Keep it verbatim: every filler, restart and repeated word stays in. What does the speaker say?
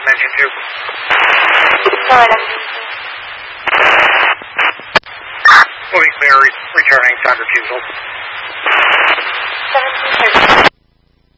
engine two. Alright, engine two. Moving clear, re returning time refusal.